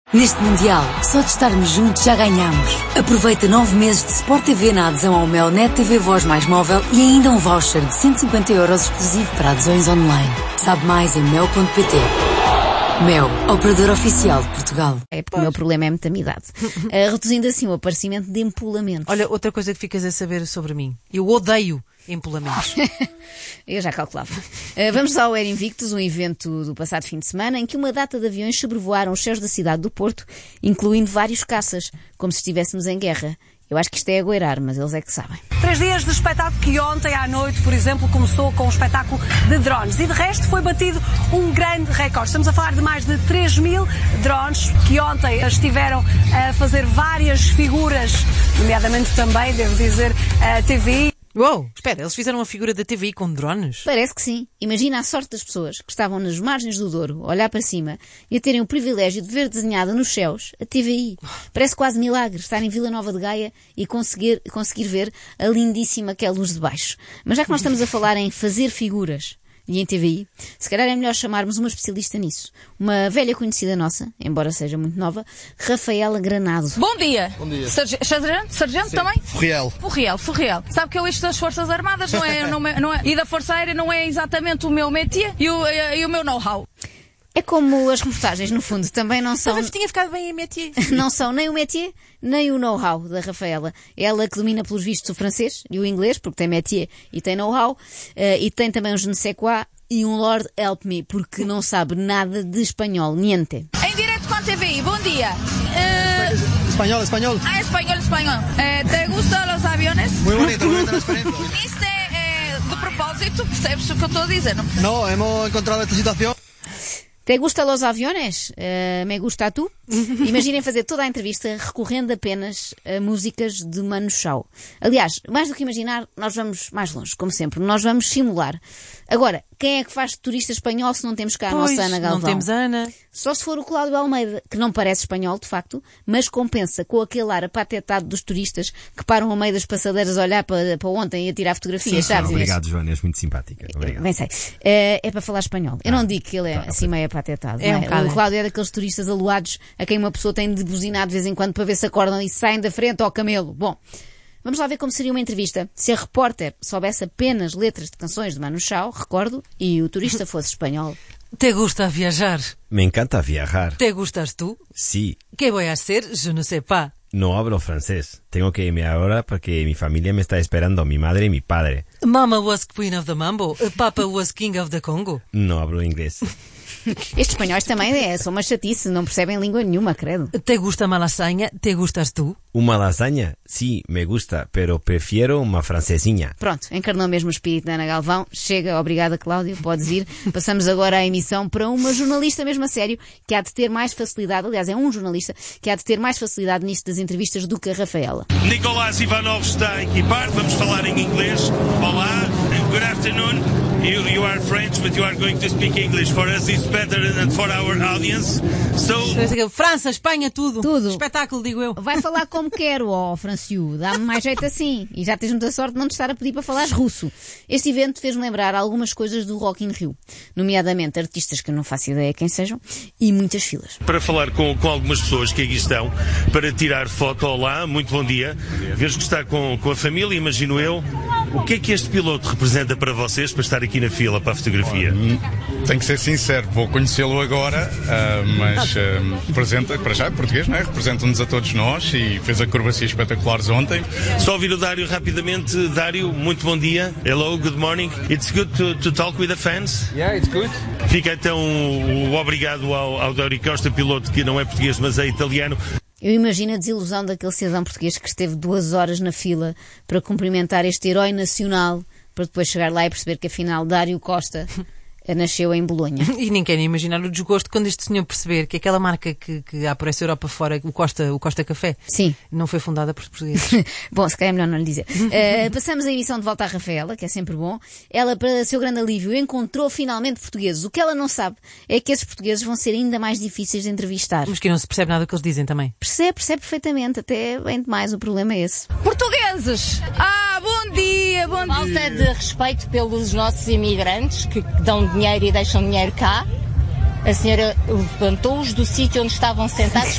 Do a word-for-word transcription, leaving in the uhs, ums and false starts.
Neste Mundial, só de estarmos juntos já ganhamos. Aproveita nove meses de Sport T V na adesão ao Mel Net T V Voz mais móvel e ainda um voucher de cento e cinquenta euros exclusivo para adesões online. Sabe mais em mel ponto pt. Mel, operador oficial de Portugal. É porque o meu problema é muita idade. Uh, reduzindo assim o aparecimento de empolamentos. Olha, outra coisa que ficas a saber sobre mim. Eu odeio empolamentos. Eu já calculava. Uh, vamos ao Air Invictus, um evento do passado fim de semana em que uma data de aviões sobrevoaram os céus da cidade do Porto, incluindo vários caças, como se estivéssemos em guerra. Eu acho que isto é agoirar, mas eles é que sabem. Três dias de espetáculo que ontem à noite, por exemplo, começou com um espetáculo de drones. E de resto foi batido um grande recorde. Estamos a falar de mais de três mil drones que ontem estiveram a fazer várias figuras, nomeadamente também, devo dizer, a T V I. Uou, espera, eles fizeram uma figura da T V I com drones? Parece que sim. Imagina a sorte das pessoas que estavam nas margens do Douro, a olhar para cima e a terem o privilégio de ver desenhada nos céus a T V I. Parece quase milagre estar em Vila Nova de Gaia e conseguir, conseguir ver a lindíssima que é a luz de baixo. Mas já que nós estamos a falar em fazer figuras e em T V I, se calhar é melhor chamarmos uma especialista nisso. Uma velha conhecida nossa, embora seja muito nova, Rafaela Granado. Bom dia! Bom dia. Sargento, sargento, sargento também? Furriel. Furriel, Furriel. Sabe que eu isto das Forças Armadas não é, não é, não é, e da Força Aérea não é exatamente o meu métier e o, e o meu know-how. É como as reportagens, no fundo, também não são... Talvez tinha ficado bem em métier. Não são nem o métier, nem o know-how da Rafaela. Ela que domina pelos vistos o francês e o inglês, porque tem métier e tem know-how, uh, e tem também um je ne sais quoi e um Lord Help Me, porque não sabe nada de espanhol, niente. Em direto com a T V I, bom dia. Uh... Espanhol, espanhol. Ah, espanhol, espanhol. Eh, ¿Te gustan los aviones? Muy bonito, muy transparente. Isto é, é de propósito, percebes o que eu estou a dizer? Não? No, hemos encontrado esta situación. Te gusta los aviones? Uh, me gusta tu? Imaginem fazer toda a entrevista recorrendo apenas a músicas de Manu Chao. Aliás, mais do que imaginar, nós vamos mais longe, como sempre. Nós vamos simular. Agora, quem é que faz turista espanhol se não temos cá a Pois, nossa Ana Galvão? não temos a Ana. Só se for o Cláudio Almeida, que não parece espanhol, de facto, mas compensa com aquele ar apatetado dos turistas que param a meio das passadeiras a olhar para, para ontem e a tirar fotografias, Sim, sabes? obrigado, Joana, és muito simpática. Obrigado. Bem sei. Uh, é para falar espanhol. Eu Ah, não digo que ele é tá, assim ok. meio apatetado. É não um bocado, O é. Cláudio é daqueles turistas aluados a quem uma pessoa tem de buzinar de vez em quando para ver se acordam e saem da frente ao camelo. Bom, vamos lá ver como seria uma entrevista se a repórter soubesse apenas letras de canções de Manu Chao, recordo, e o turista fosse espanhol. Te gusta viajar? Me encanta viajar. Te gustas tú? Sí, ¿Qué voy a hacer? Je ne sais pas. no hablo francés. Tengo que irme ahora porque mi familia me está esperando, mi madre y mi padre. Mama was queen of the mambo. Papa was king of the Congo. No hablo inglés. Estes espanhóis também é, são uma chatice, não percebem língua nenhuma, credo. Te gusta uma lasanha? Te gustas tú? ¿Una lasaña? Sí, me gusta, pero prefiero una francesinha. Pronto, encarnou mesmo o espírito da Ana Galvão. Chega, obrigada, Cláudio, podes ir. Passamos agora à emissão para uma jornalista mesmo a sério, que há de ter mais facilidade, aliás, é um jornalista, que há de ter mais facilidade nisto das entrevistas do que a Rafaela. Nicolás Ivanov está a equipar, vamos falar em inglês. Olá, good afternoon. You, you are French, but you are going to speak English. For us it's better and for our audience. So... França, Espanha, tudo. Tudo. Espetáculo, digo eu. Vai falar como quero, ó, Franciu. Dá-me mais jeito assim. E já tens muita sorte de não te estar a pedir para falares russo. Este evento fez-me lembrar algumas coisas do Rock in Rio. Nomeadamente artistas que eu não faço ideia quem sejam e muitas filas. Para falar com, com algumas pessoas que aqui estão, para tirar foto. Olá, muito bom dia. Vejo que está com, com a família, imagino eu. O que é que este piloto representa para vocês, para estar aqui na fila para a fotografia? Tenho que ser sincero, vou conhecê-lo agora, uh, mas uh, representa, para já é português, não é? Representa-nos a todos nós e fez acrobacias espetaculares ontem. Só ouvir o Dário rapidamente. Dário, muito bom dia. Hello, good morning. It's good to, to talk with the fans. Yeah, it's good. Fica então o, o obrigado ao, ao Dário Costa, piloto que não é português, mas é italiano. Eu imagino a desilusão daquele cidadão português que esteve duas horas na fila para cumprimentar este herói nacional, para depois chegar lá e perceber que afinal Dário Costa nasceu em Bolonha. E nem querem imaginar o desgosto quando este senhor perceber que aquela marca que, que há por essa Europa fora, o Costa, o Costa Café, Sim. não foi fundada por portugueses. Bom, se calhar é melhor não lhe dizer. Uh, passamos a emissão de volta à Rafaela, que é sempre bom. Ela, para seu grande alívio, encontrou finalmente portugueses. O que ela não sabe é que esses portugueses vão ser ainda mais difíceis de entrevistar. Mas que não se percebe nada do que eles dizem também. Percebe, percebe perfeitamente, até bem demais, o problema é esse. Portugueses! Ah, bom dia, bom dia! Falta de respeito pelos nossos imigrantes que dão dinheiro e deixam dinheiro cá. A senhora levantou-os do sítio onde estavam sentados